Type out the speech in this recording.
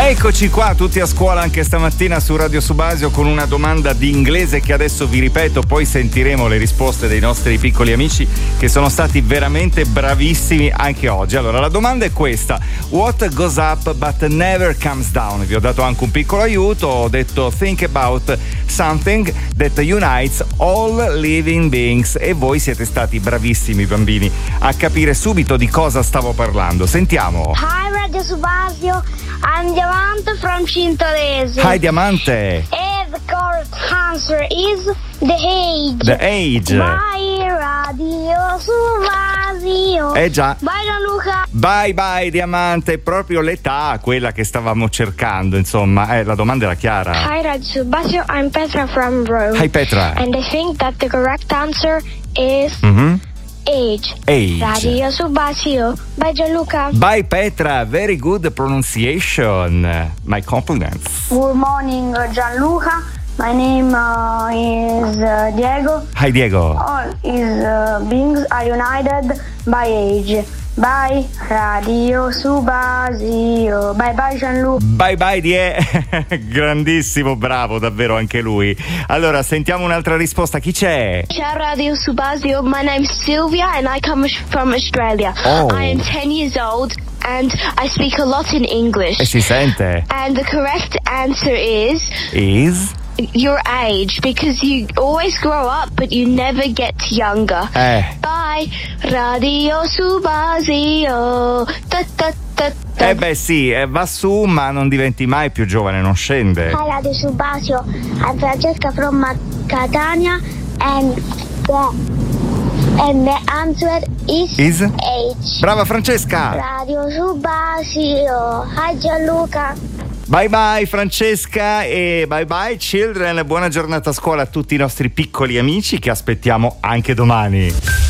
Eccoci qua tutti a scuola anche stamattina su Radio Subasio con una domanda di inglese che adesso vi ripeto, poi sentiremo le risposte dei nostri piccoli amici che sono stati veramente bravissimi anche oggi. Allora la domanda è questa: what goes up but never comes down? Vi ho dato anche un piccolo aiuto, ho detto think about something that unites all living beings, e voi siete stati bravissimi bambini a capire subito di cosa stavo parlando. Sentiamo. Hi Radio Subasio, I'm Diamante from Cintolese. Hi Diamante. And the correct answer is the age. The age. Bye Radio Subasio. Già. Bye Gianluca. Bye bye Diamante, è proprio l'età quella che stavamo cercando, insomma, la domanda era chiara. Hi Radio Subasio, I'm Petra from Rome. Hi Petra. And I think that the correct answer is age. Age. Radio Subasio. Bye Gianluca. Bye Petra, very good pronunciation. My compliments. Good morning Gianluca. My name is Diego. Hi Diego. All his beings are united by age. Bye Radio Subasio. Bye bye Gianluca. Bye bye Die. Grandissimo, bravo davvero anche lui. Allora sentiamo un'altra risposta, chi c'è? Ciao Radio Subasio, my name's Sylvia and I come from Australia. Oh. I am 10 years old and I speak a lot in English. E si sente? And the correct answer is your age, because you always grow up but you never get younger. Bye Radio Subasio. Beh sì, va su ma non diventi mai più giovane, non scende. Hi Radio Subasio, I'm Francesca from Catania and the answer is age. Brava Francesca. Radio Subasio. Hi Gianluca. Bye bye Francesca e bye bye children, buona giornata a scuola a tutti i nostri piccoli amici che aspettiamo anche domani.